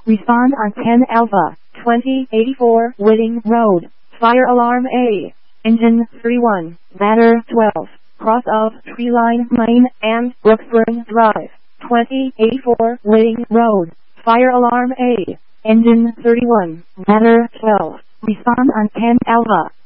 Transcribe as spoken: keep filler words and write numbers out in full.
Respond on ten Alpha, twenty eighty-four Whiting Road. Fire alarm A. Engine thirty-one, ladder twelve, cross of Tree Line Lane and Brookburn Drive. twenty eighty-four Whiting Road. Fire alarm A. Engine thirty-one, ladder twelve. Respond on ten Alpha.